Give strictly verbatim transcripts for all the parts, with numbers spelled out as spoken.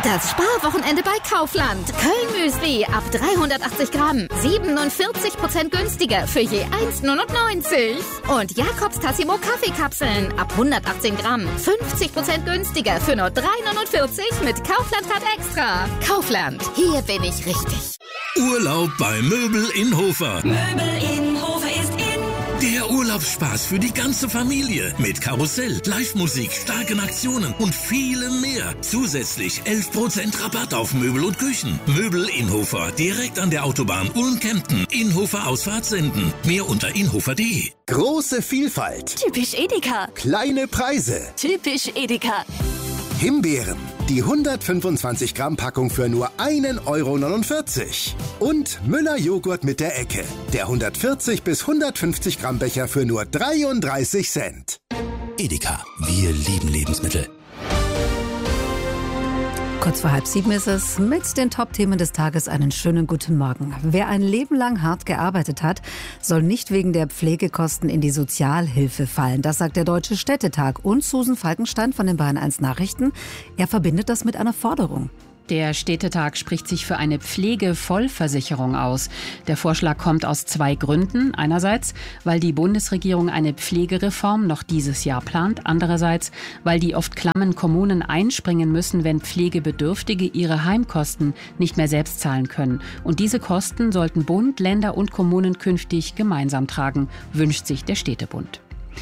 Das Sparwochenende bei Kaufland. Köln-Müsli ab dreihundertachtzig Gramm. siebenundvierzig Prozent günstiger für je eins Komma neunundneunzig. Und Jakobs Tassimo Kaffeekapseln ab hundertachtzehn Gramm. fünfzig Prozent günstiger für nur drei Komma neunundvierzig mit Kaufland-Card extra. Kaufland, hier bin ich richtig. Urlaub bei Möbel in Hofer. Möbel in Hofer ist in. Der Urlaubsspaß für die ganze Familie. Mit Karussell, Live-Musik, starken Aktionen und vielem mehr. Zusätzlich elf Prozent Rabatt auf Möbel und Küchen. Möbel in Hofer, direkt an der Autobahn Ulm-Kempten. Inhofer Ausfahrt senden. Mehr unter inhofer punkt de. Große Vielfalt. Typisch Edeka. Kleine Preise. Typisch Edeka. Himbeeren. Die hundertfünfundzwanzig Gramm Packung für nur ein Euro neunundvierzig. Und Müller Joghurt mit der Ecke. Der hundertvierzig bis hundertfünfzig Gramm Becher für nur dreiunddreißig Cent. Edeka, wir lieben Lebensmittel. Kurz vor halb sieben ist es. Mit den Top-Themen des Tages einen schönen guten Morgen. Wer ein Leben lang hart gearbeitet hat, soll nicht wegen der Pflegekosten in die Sozialhilfe fallen. Das sagt der Deutsche Städtetag. Und Susan Falkenstein von den Bayern eins Nachrichten. Er verbindet das mit einer Forderung. Der Städtetag spricht sich für eine Pflegevollversicherung aus. Der Vorschlag kommt aus zwei Gründen. Einerseits, weil die Bundesregierung eine Pflegereform noch dieses Jahr plant. Andererseits, weil die oft klammen Kommunen einspringen müssen, wenn Pflegebedürftige ihre Heimkosten nicht mehr selbst zahlen können. Und diese Kosten sollten Bund, Länder und Kommunen künftig gemeinsam tragen, wünscht sich der Städtebund.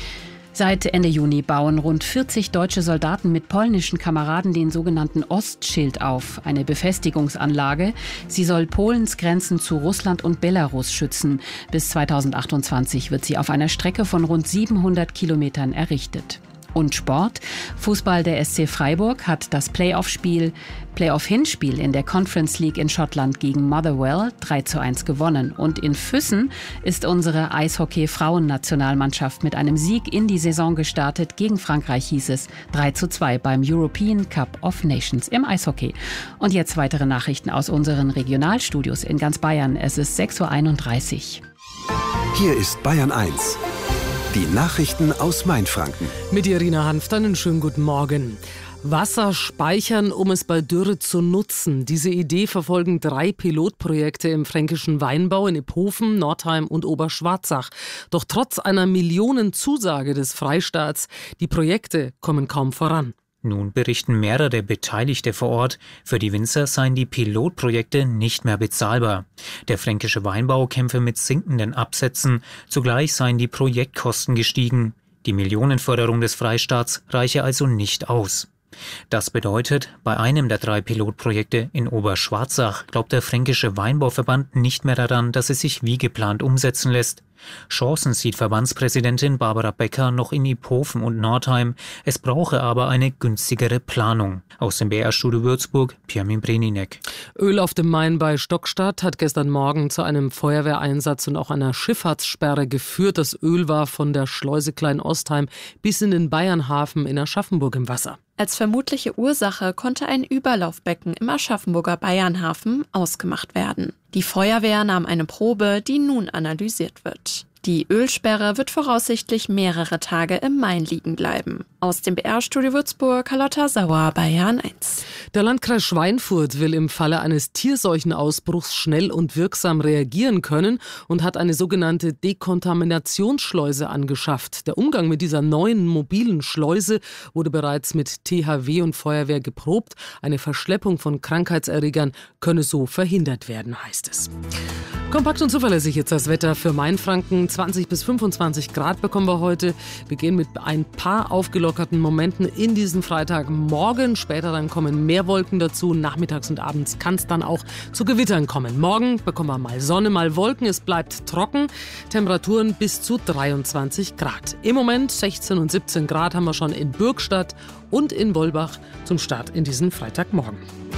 Seit Ende Juni bauen rund vierzig deutsche Soldaten mit polnischen Kameraden den sogenannten Ostschild auf, eine Befestigungsanlage. Sie soll Polens Grenzen zu Russland und Belarus schützen. Bis zweitausendachtundzwanzig wird sie auf einer Strecke von rund siebenhundert Kilometern errichtet. Und Sport. Fußball. Der S C Freiburg hat das Playoff-Spiel, Playoff-Hinspiel in der Conference League in Schottland gegen Motherwell drei zu eins gewonnen. Und in Füssen ist unsere Eishockey-Frauennationalmannschaft mit einem Sieg in die Saison gestartet. Gegen Frankreich hieß es drei zu zwei beim European Cup of Nations im Eishockey. Und jetzt weitere Nachrichten aus unseren Regionalstudios in ganz Bayern. Es ist sechs Uhr einunddreißig. Hier ist Bayern eins. Die Nachrichten aus Mainfranken. Mit Irina Hanft, einen schönen guten Morgen. Wasser speichern, um es bei Dürre zu nutzen. Diese Idee verfolgen drei Pilotprojekte im fränkischen Weinbau in Iphofen, Nordheim und Oberschwarzach. Doch trotz einer Millionenzusage des Freistaats, die Projekte kommen kaum voran. Nun berichten mehrere Beteiligte vor Ort, für die Winzer seien die Pilotprojekte nicht mehr bezahlbar. Der fränkische Weinbau kämpfe mit sinkenden Absätzen, zugleich seien die Projektkosten gestiegen. Die Millionenförderung des Freistaats reiche also nicht aus. Das bedeutet, bei einem der drei Pilotprojekte in Oberschwarzach glaubt der fränkische Weinbauverband nicht mehr daran, dass es sich wie geplant umsetzen lässt. Chancen sieht Verbandspräsidentin Barbara Becker noch in Iphofen und Nordheim. Es brauche aber eine günstigere Planung. Aus dem B R-Studio Würzburg, Pirmin Breninek. Öl auf dem Main bei Stockstadt hat gestern Morgen zu einem Feuerwehreinsatz und auch einer Schifffahrtssperre geführt. Das Öl war von der Schleuse Klein-Ostheim bis in den Bayernhafen in Aschaffenburg im Wasser. Als vermutliche Ursache konnte ein Überlaufbecken im Aschaffenburger Bayernhafen ausgemacht werden. Die Feuerwehr nahm eine Probe, die nun analysiert wird. Die Ölsperre wird voraussichtlich mehrere Tage im Main liegen bleiben. Aus dem B R-Studio Würzburg, Carlotta Sauer, Bayern eins. Der Landkreis Schweinfurt will im Falle eines Tierseuchenausbruchs schnell und wirksam reagieren können und hat eine sogenannte Dekontaminationsschleuse angeschafft. Der Umgang mit dieser neuen mobilen Schleuse wurde bereits mit T H W und Feuerwehr geprobt. Eine Verschleppung von Krankheitserregern könne so verhindert werden, heißt es. Kompakt und zuverlässig jetzt das Wetter für Mainfranken. zwanzig bis fünfundzwanzig Grad bekommen wir heute. Wir gehen mit ein paar aufgelockerten Momenten in diesen Freitagmorgen. Später dann kommen mehr Wolken dazu. Nachmittags und abends kann es dann auch zu Gewittern kommen. Morgen bekommen wir mal Sonne, mal Wolken. Es bleibt trocken. Temperaturen bis zu dreiundzwanzig Grad. Im Moment sechzehn und siebzehn Grad haben wir schon in Bürgstadt und in Wolbach zum Start in diesen Freitagmorgen.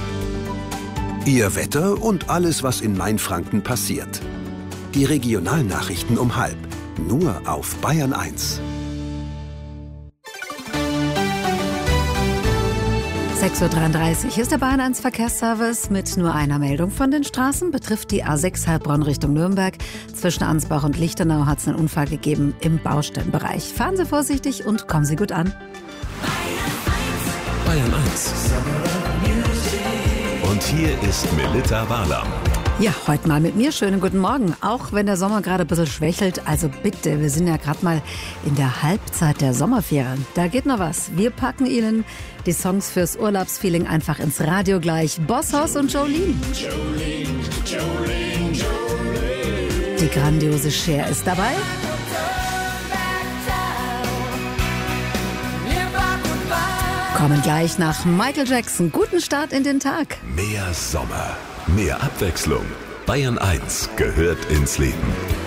Ihr Wetter und alles, was in Mainfranken passiert. Die Regionalnachrichten um halb. Nur auf Bayern eins. sechs Uhr dreiunddreißig ist der Bayern eins Verkehrsservice mit nur einer Meldung von den Straßen. Betrifft die A sechs Heilbronn Richtung Nürnberg. Zwischen Ansbach und Lichtenau hat es einen Unfall gegeben im Baustellenbereich. Fahren Sie vorsichtig und kommen Sie gut an. Bayern eins. hier ist Melitta Walam. Ja, heute mal mit mir. Schönen guten Morgen. Auch wenn der Sommer gerade ein bisschen schwächelt, also bitte, wir sind ja gerade mal in der Halbzeit der Sommerferien. Da geht noch was. Wir packen Ihnen die Songs fürs Urlaubsfeeling einfach ins Radio gleich. Bosshaus und Jolene. Jolene, Jolene, Jolene. Die grandiose Cher ist dabei. Kommen gleich nach Michael Jackson. Guten Start in den Tag. Mehr Sommer, mehr Abwechslung. Bayern eins gehört ins Leben.